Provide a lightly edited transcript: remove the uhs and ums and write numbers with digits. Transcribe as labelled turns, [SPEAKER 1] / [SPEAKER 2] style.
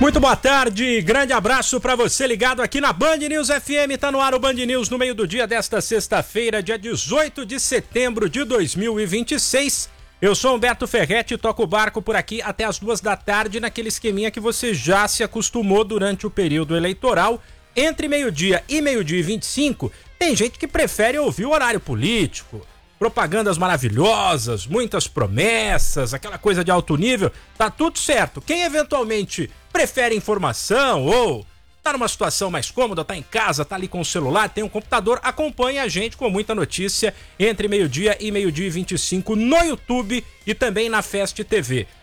[SPEAKER 1] Muito boa tarde, grande abraço para você ligado aqui na Band News FM, tá no ar o Band News no meio do dia desta sexta-feira, dia 18 de setembro de 2026. Eu sou Humberto Ferretti e toco o barco por aqui até as 2 da tarde naquele esqueminha que você já se acostumou durante o período eleitoral. Entre meio-dia e meio-dia e 25, tem gente que prefere ouvir o horário político. Propagandas maravilhosas, muitas promessas, aquela coisa de alto nível, tá tudo certo. Quem eventualmente prefere informação ou tá numa situação mais cômoda, tá em casa, tá ali com o celular, tem um computador, acompanha a gente com muita notícia entre meio-dia e meio-dia e 25 no YouTube e também na Fest TV.